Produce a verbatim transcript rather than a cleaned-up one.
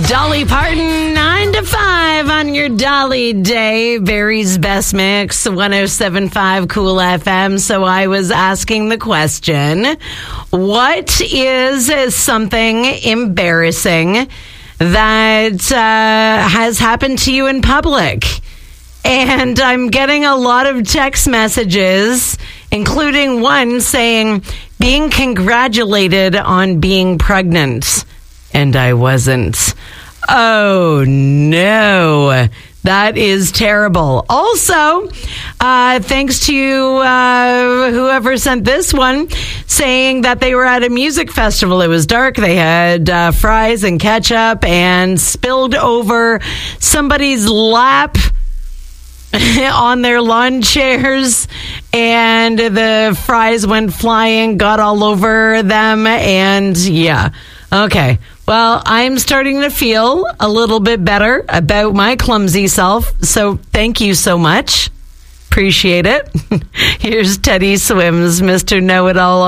Dolly Parton, nine to five on your Dolly Day. Barry's Best Mix, one oh seven point five Cool F M. So I was asking the question, what is something embarrassing that uh, has happened to you in public? And I'm getting a lot of text messages, including one saying, being congratulated on being pregnant. And I wasn't. Oh, no. That is terrible. Also, uh, thanks to uh, whoever sent this one, saying that they were at a music festival. It was dark. They had uh, fries and ketchup and spilled over somebody's lap on their lawn chairs, and the fries went flying, got all over them, and yeah. Okay. Well, I'm starting to feel a little bit better about my clumsy self, so thank you so much. Appreciate it. Here's Teddy Swims, Mister Know-It-All.